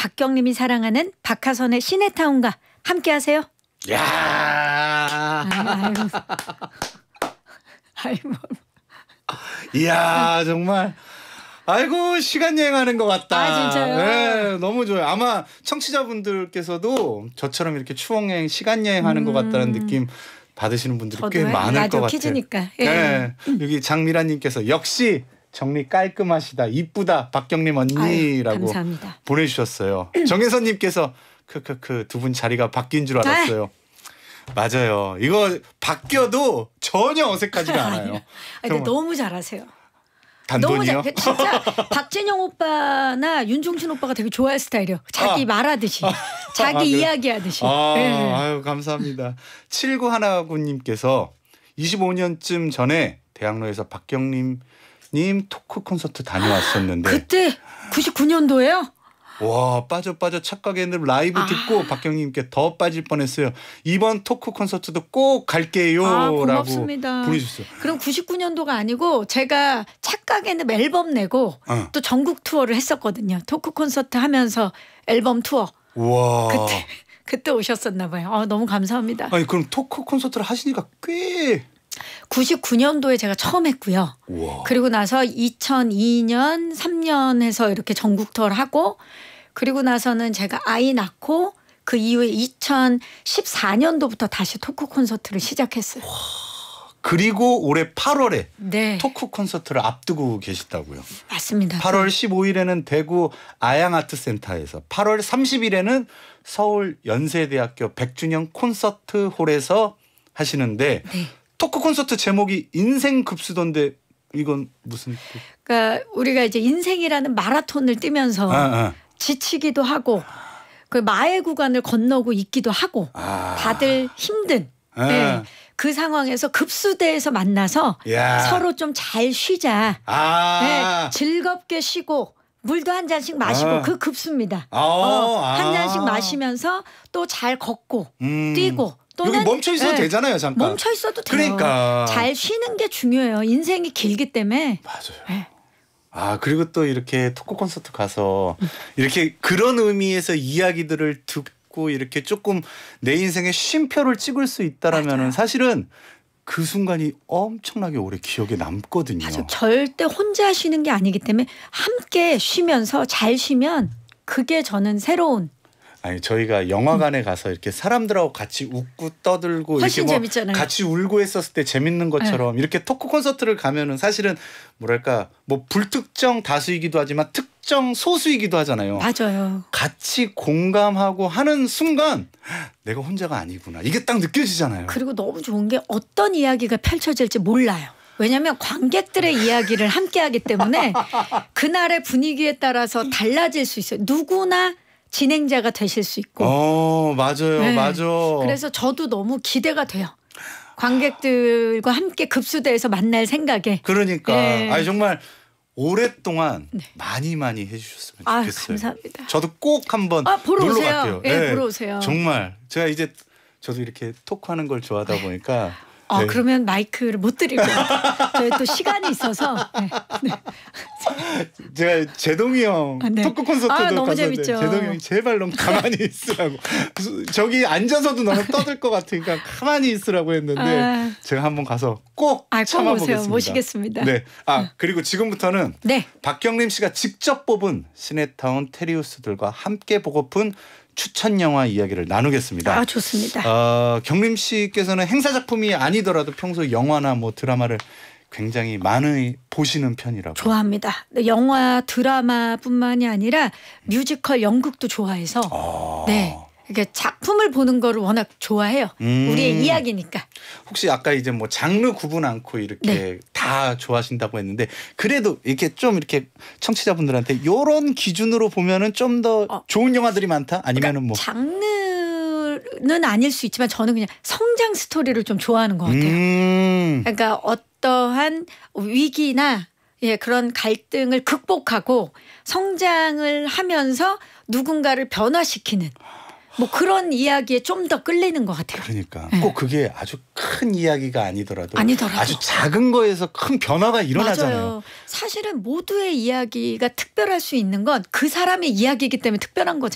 박경림이 사랑하는 박하선의 시네타운과 함께하세요. 야, 아이고. 이야 정말. 아이고 시간 여행하는 것 같다. 아 진짜요? 네, 너무 좋아요. 아마 청취자분들께서도 저처럼 이렇게 추억 여행, 시간 여행하는 것 같다는 느낌 받으시는 분들이 꽤 많을 것 같아요. 퀴즈니까. 예. 네, 여기 장미라님께서 역시 정리 깔끔하시다, 이쁘다 박경림 언니라고 감사합니다. 보내주셨어요. 정혜선님께서 크크크 두 분 자리가 바뀐 줄 알았어요. 맞아요. 이거 바뀌어도 전혀 어색하지가 않아요. 근데 너무 잘하세요. 단돈이요? 너무 진짜 박진영 오빠나 윤종신 오빠가 되게 좋아할 스타일이요. 자기 말하듯이. 자기 이야기하듯이. 네. 아유 감사합니다. 7919님께서 25년쯤 전에 대학로에서 박경림 님 토크 콘서트 다녀왔었는데 그때 99년도예요? 와 빠져 착각했는데 라이브 듣고 박경림께 더 빠질 뻔했어요. 이번 토크 콘서트도 꼭 갈게요. 고맙습니다. 라고 보내주셨어요. 그럼 99년도가 아니고 제가 착각했는데 앨범 내고 또 전국 투어를 했었거든요. 토크 콘서트 하면서 앨범 투어. 와. 그때 오셨었나 봐요. 너무 감사합니다. 아니 그럼 토크 콘서트를 하시니까 꽤 99년도에 제가 처음 했고요. 우와. 그리고 그리고 나서 2002년, 3년 해서 이렇게 전국 투어를 하고 그리고 나서는 제가 아이 낳고 그 이후에 2014년도부터 다시 토크 콘서트를 시작했어요. 그리고 올해 8월에 네. 토크 콘서트를 앞두고 계시다고요. 맞습니다. 8월 15일에는 대구 아양아트센터에서 8월 30일에는 서울 연세대학교 100주년 콘서트홀에서 하시는데 네. 토크 콘서트 제목이 인생급수던데 이건 무슨 뜻? 그러니까 우리가 이제 인생이라는 마라톤을 뛰면서 지치기도 하고 그 마의 구간을 건너고 있기도 하고 다들 힘든 네. 그 상황에서 급수대에서 만나서 서로 좀 잘 쉬자. 네. 즐겁게 쉬고 물도 한 잔씩 마시고 그 급수입니다. 한 잔씩 마시면서 또 잘 걷고 뛰고 여기 멈춰 있어도 되잖아요, 잠깐. 멈춰 있어도 돼요. 그러니까 잘 쉬는 게 중요해요. 인생이 길기 때문에. 맞아요. 네. 그리고 또 이렇게 토크 콘서트 가서 이렇게 그런 의미에서 이야기들을 듣고 이렇게 조금 내 인생에 쉼표를 찍을 수 있다라면은 사실은 그 순간이 엄청나게 오래 기억에 남거든요. 맞아요. 절대 혼자 쉬는 게 아니기 때문에 함께 쉬면서 잘 쉬면 그게 저는 새로운. 아니 저희가 영화관에 가서 이렇게 사람들하고 같이 웃고 떠들고 훨씬 이렇게 재밌잖아요. 같이 울고 했었을 때 재밌는 것처럼 이렇게 토크 콘서트를 가면은 사실은 뭐랄까 뭐 불특정 다수이기도 하지만 특정 소수이기도 하잖아요. 맞아요. 같이 공감하고 하는 순간 내가 혼자가 아니구나 이게 딱 느껴지잖아요. 그리고 너무 좋은 게 어떤 이야기가 펼쳐질지 몰라요. 왜냐하면 관객들의 이야기를 함께 하기 때문에 그날의 분위기에 따라서 달라질 수 있어요. 누구나 진행자가 되실 수 있고. 맞아요. 네. 맞아. 그래서 저도 너무 기대가 돼요. 관객들과 함께 급수대에서 만날 생각에. 그러니까 네. 아니 정말 오랫동안 많이 해주셨으면 좋겠어요. 감사합니다. 저도 꼭 한번 보러 놀러 오세요. 갈게요. 네, 보러 오세요. 정말 제가 이제 저도 이렇게 토크하는 걸 좋아하다 보니까 그러면 마이크를 못 드리고 저희 또 시간이 있어서 제가 제동이 형 토크 콘서트도 너무 갔었는데 재밌죠. 제동이 형이 제발 너무 가만히 있으라고 저기 앉아서도 너무 떠들 것 같으니까 가만히 있으라고 했는데 제가 한번 가서 꼭 참아보겠습니다. 모시겠습니다. 네. 그리고 지금부터는 박경림 씨가 직접 뽑은 시네타운 테리우스들과 함께 보고픈 추천 영화 이야기를 나누겠습니다. 좋습니다. 경림 씨께서는 행사 작품이 아니더라도 평소 영화나 뭐 드라마를 굉장히 많이 보시는 편이라고. 좋아합니다. 영화, 드라마뿐만이 아니라 뮤지컬, 연극도 좋아해서 이게 작품을 보는 거를 워낙 좋아해요. 우리의 이야기니까. 혹시 아까 이제 뭐 장르 구분 않고 이렇게 다 좋아하신다고 했는데 그래도 이렇게 좀 이렇게 청취자분들한테 이런 기준으로 보면은 좀 더 좋은 영화들이 많다? 아니면은 뭐 장르는 아닐 수 있지만 저는 그냥 성장 스토리를 좀 좋아하는 것 같아요. 그러니까 어떠한 위기나 그런 갈등을 극복하고 성장을 하면서 누군가를 변화시키는 뭐 그런 이야기에 좀 더 끌리는 것 같아요. 그러니까 꼭 그게 아주 큰 이야기가 아니더라도 아주 작은 거에서 큰 변화가 일어나잖아요. 맞아요. 사실은 모두의 이야기가 특별할 수 있는 건 그 사람의 이야기이기 때문에 특별한 거죠.